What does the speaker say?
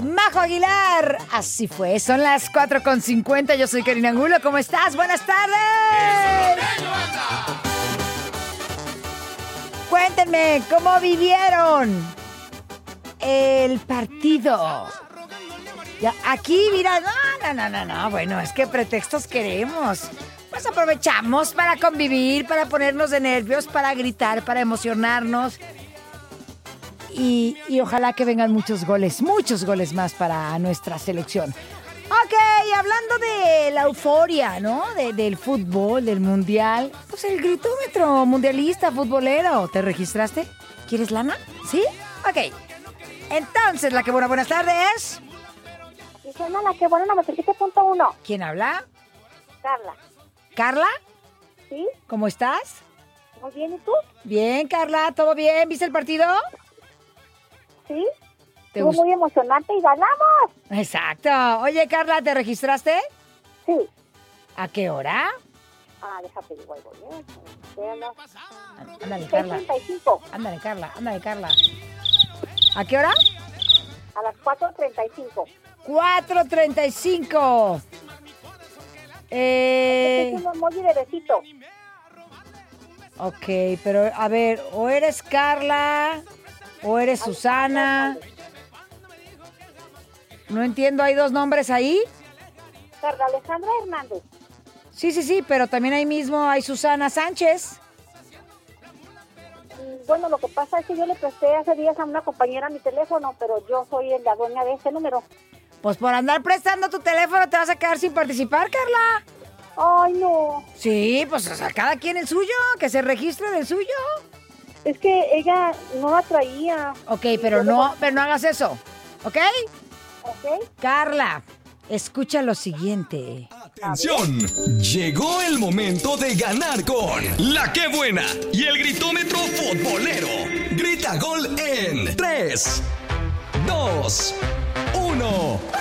Majo Aguilar. Así fue, son las 4:50. Yo soy Karina Angulo. ¿Cómo estás? Buenas tardes. Cuéntenme, ¿cómo vivieron el partido? Ya, aquí, mira, no. Bueno, es que pretextos queremos. Pues aprovechamos para convivir, para ponernos de nervios, para gritar, para emocionarnos. Y ojalá que vengan muchos goles más para nuestra selección. Ok, hablando de la euforia, ¿no? Del fútbol, del mundial. Pues el gritómetro mundialista, futbolero. ¿Te registraste? ¿Quieres lana? ¿Sí? Ok. Entonces, la que buena, buenas tardes. Y suena la que buena 97.1. ¿Quién habla? Carla. ¿Carla? ¿Sí? ¿Cómo estás? Muy bien, ¿y tú? Bien, Carla, ¿todo bien? ¿Viste el partido? Sí. ¿Te Estuvo gustó? muy emocionante y ganamos. Exacto. Oye, Carla, ¿te registraste? Sí. ¿A qué hora? Déjate digo algo, ¿eh? Ándale, Carla. 6:35. Ándale, Carla. ¿A qué hora? A las 4:35. 4:35. Es un emoji de besito. Ok, pero a ver, o eres Carla o eres Susana. No entiendo, ¿hay dos nombres ahí? Carla Alejandra Hernández. Sí, pero también ahí mismo hay Susana Sánchez. Bueno, lo que pasa es que yo le presté hace días a una compañera mi teléfono, pero yo soy la dueña de este número. Pues por andar prestando tu teléfono te vas a quedar sin participar, Carla. Ay, no. Sí, pues o sea, cada quien el suyo, que se registre del suyo. Es que ella no la traía. Ok, pero no hagas eso, ¿ok? ¿Ok? Carla, escucha lo siguiente. ¡Atención! Llegó el momento de ganar con La Que Buena y el gritómetro futbolero. Grita gol en 3, 2, 1.